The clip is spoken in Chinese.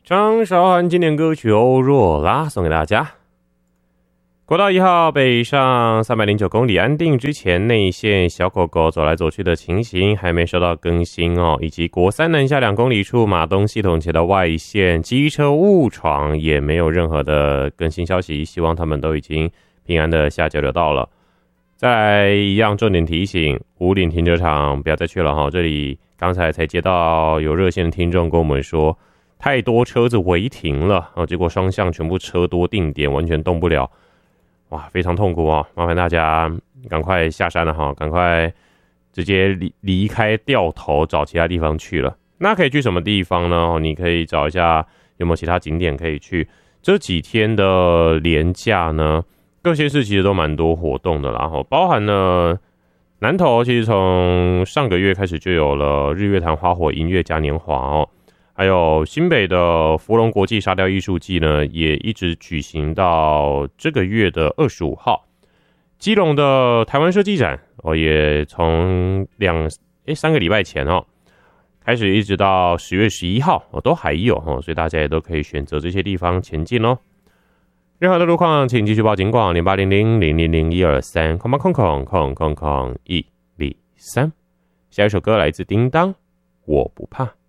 张韶涵经典歌曲《欧若拉》送给大家。国道1号北上309公里安定之前内线小狗狗走来走去的情形还没收到更新哦，以及国3南下2公里处马东系统前的外线机车误闯也没有任何的更新消息，希望他们都已经平安的下交流道了。再来一样重点提醒，武岭停车场不要再去了哈，这里刚才才接到有热线的听众跟我们说太多车子违停了，结果双向全部车多定点，完全动不了，哇，非常痛苦哦！麻烦大家赶快下山了哈，赶快直接离开掉头找其他地方去了。那可以去什么地方呢？你可以找一下有没有其他景点可以去。这几天的连假呢，各县市其实都蛮多活动的啦，包含了南投其实从上个月开始就有了日月潭花火音乐嘉年华哦。还有新北的福隆国际沙雕艺术季呢，也一直举行到这个月的25号。基隆的台湾设计展也从3个礼拜前开始，一直到10月11号都还有所以大家也都可以选择这些地方前进哦。任何的路况请继续报警广0800000123空123。下一首歌来自叮当，我不怕。